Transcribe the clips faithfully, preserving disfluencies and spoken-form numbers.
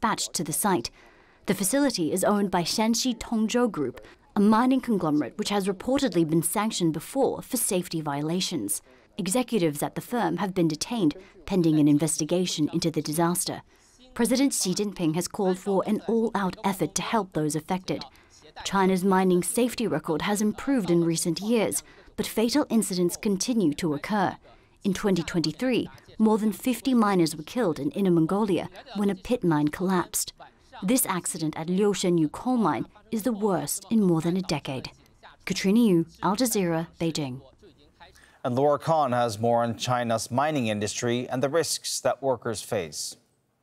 dispatched to the site. The facility is owned by Shanxi Tongzhou Group, a mining conglomerate which has reportedly been sanctioned before for safety violations. Executives at the firm have been detained pending an investigation into the disaster. President Xi Jinping has called for an all-out effort to help those affected. China's mining safety record has improved in recent years, but fatal incidents continue to occur. In twenty twenty-three, more than fifty miners were killed in Inner Mongolia when a pit mine collapsed. This accident at Liu Shenyu coal mine is the worst in more than a decade. Katrina Yu, Al Jazeera, Beijing. And Laura Khan has more on China's mining industry and the risks that workers face.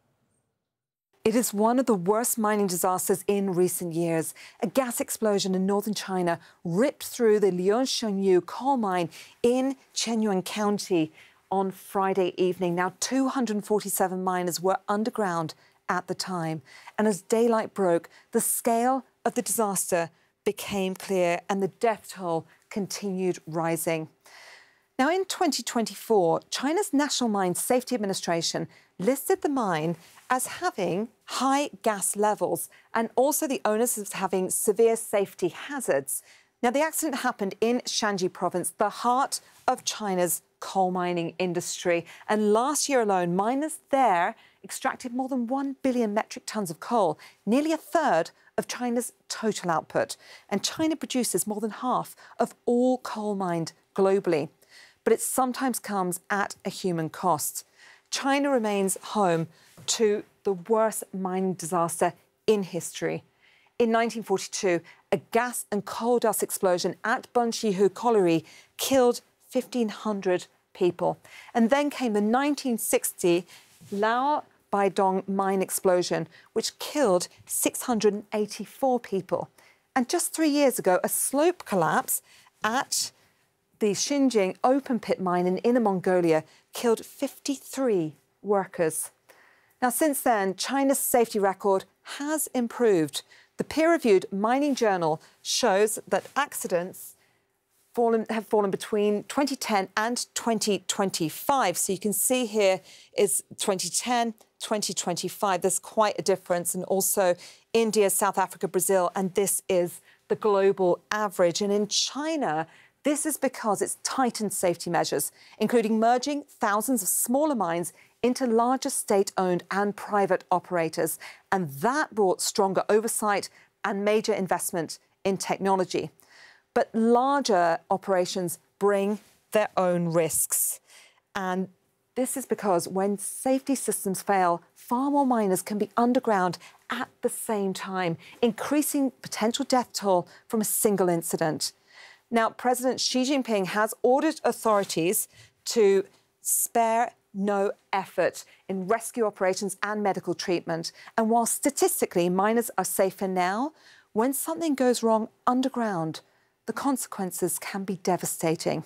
It is one of the worst mining disasters in recent years. A gas explosion in northern China ripped through the Liu Shenyu coal mine in Qianyuan County on Friday evening. Now, two hundred forty-seven miners were underground at the time. And as daylight broke, the scale of the disaster became clear and the death toll continued rising. Now, in twenty twenty-four, China's National Mine Safety Administration listed the mine as having high gas levels and also the onus of having severe safety hazards. Now, the accident happened in Shanxi province, the heart of China's coal mining industry. And last year alone, miners there extracted more than one billion metric tons of coal, nearly a third of China's total output. And China produces more than half of all coal mined globally. But it sometimes comes at a human cost. China remains home to the worst mining disaster in history. In nineteen forty-two, a gas and coal dust explosion at Benshihu Colliery killed fifteen hundred people. And then came the nineteen sixty Lao Baidong mine explosion, which killed six hundred eighty-four people. And just three years ago, a slope collapse at the Xinjiang open pit mine in Inner Mongolia killed fifty-three workers. Now, since then, China's safety record has improved. The peer-reviewed mining journal shows that accidents fallen, have fallen between twenty ten and twenty twenty-five. So you can see here is twenty ten, twenty twenty-five. There's quite a difference. And also India, South Africa, Brazil, and this is the global average. And in China, this is because it's tightened safety measures, including merging thousands of smaller mines into larger state-owned and private operators. And that brought stronger oversight and major investment in technology. But larger operations bring their own risks. And this is because when safety systems fail, far more miners can be underground at the same time, increasing potential death toll from a single incident. Now, President Xi Jinping has ordered authorities to spare no effort in rescue operations and medical treatment. And while statistically miners are safer now, when something goes wrong underground, the consequences can be devastating.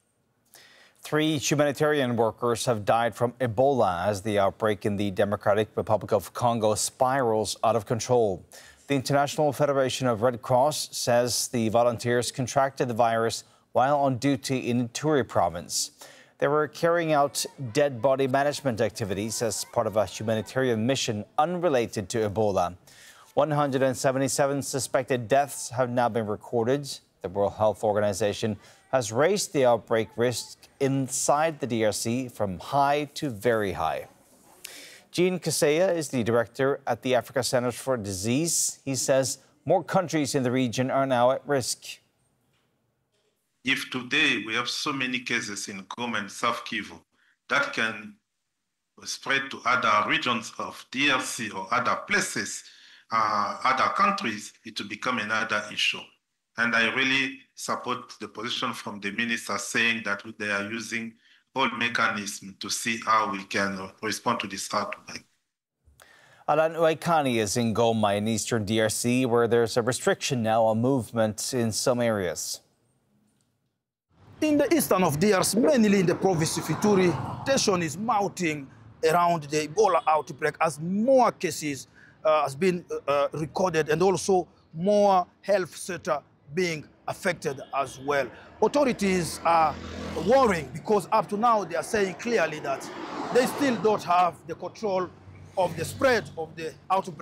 Three humanitarian workers have died from Ebola as the outbreak in the Democratic Republic of Congo spirals out of control. The International Federation of Red Cross says the volunteers contracted the virus while on duty in Ituri province. They were carrying out dead body management activities as part of a humanitarian mission unrelated to Ebola. one hundred seventy-seven suspected deaths have now been recorded. The World Health Organization has raised the outbreak risk inside the D R C from high to very high. Jean Kaseya is the director at the Africa Centers for Disease. He says more countries in the region are now at risk. If today we have so many cases in Goma and South Kivu, that can spread to other regions of D R C or other places, uh, other countries, it will become another issue. And I really support the position from the minister saying that they are using all mechanisms to see how we can respond to this outbreak. Alan Waikani is in Goma in eastern D R C, where there's a restriction now on movement in some areas. In the eastern of D R C, mainly in the province of Ituri, tension is mounting around the Ebola outbreak as more cases uh, has been uh, recorded and also more health sector being affected as well. Authorities are worrying because up to now they are saying clearly that they still don't have the control of the spread of the outbreak.